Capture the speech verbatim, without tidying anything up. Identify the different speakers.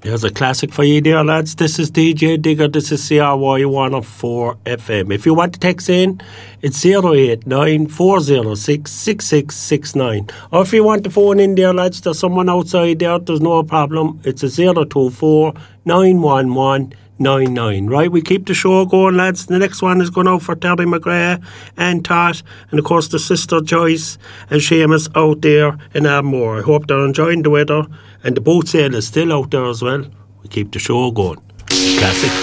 Speaker 1: There's a classic for you there, lads. This is D J Digger. This is C R Y one oh four F M. If you want to text in, it's oh eight nine, four oh six, six six six nine. Or if you want to phone in there, lads, there's someone outside there. There's no problem. It's a zero two four, nine one one, nine nine. Right, we keep the show going, lads. The next one is going out for Terry McGrath and Tot, and of course the sister Joyce and Seamus out there in Armore. I hope they're enjoying the weather, and the boat sale is still out there as well. We keep the show going. Classic.